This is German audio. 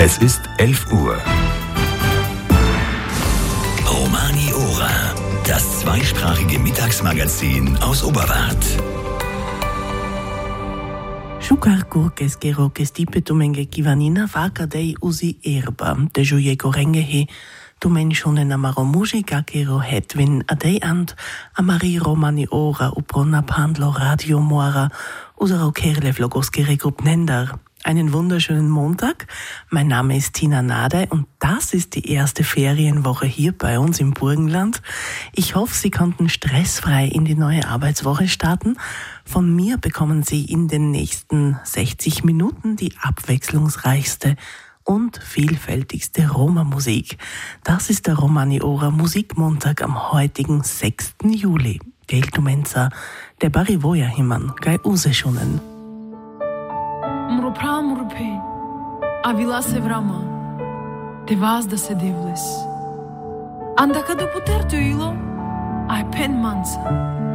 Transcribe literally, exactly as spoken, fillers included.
Es ist elf Uhr. Romani Ora, das zweisprachige Mittagsmagazin aus Oberwart. Shukar kurkes gerokes tipetumenge kivanina fakadei usi erba, de jujeko rengehe, tumen shonen amaro muzika kero hetvin adei ant, amari Romani Ora uprona pandlo radio moara, usaro kerle vlogoskere grupnendar. Einen wunderschönen Montag. Mein Name ist Tina Nade und das ist die erste Ferienwoche hier bei uns im Burgenland. Ich hoffe, Sie konnten stressfrei in die neue Arbeitswoche starten. Von mir bekommen Sie in den nächsten sechzig Minuten die abwechslungsreichste und vielfältigste Roma-Musik. Das ist der Romani Ora Musikmontag am heutigen sechsten Juli. Geltumenza, der Barivoja Himan, Gai Useschunen. Mrupra mrupe, avila se vrama, te vazda se divlis. Anda kada puter tu ilo, ai pen mansa.